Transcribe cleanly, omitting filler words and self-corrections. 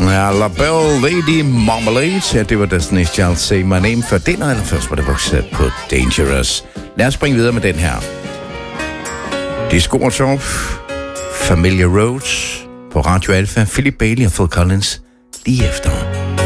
Ja, La Belle Lady Marmalade. Ja, det var Destiny's Child Say My Name. Før den, eller først var det vokset på Dangerous. Lad os springe videre med den her. Disco Top, Familiar Roads på Radio Alpha. Philip Bailey og Phil Collins lige efter.